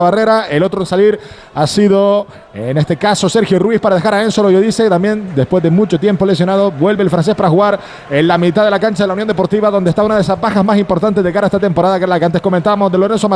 barrera. El otro en salir ha sido, en este caso, Sergio Ruiz, para dejar a Enzo Loyodice. También, después de mucho tiempo lesionado, vuelve el francés para jugar en la mitad de la cancha de la Unión Deportiva, donde está una de esas bajas más importantes de cara a esta temporada, que es la que antes comentamos, de Lorenzo Mateu.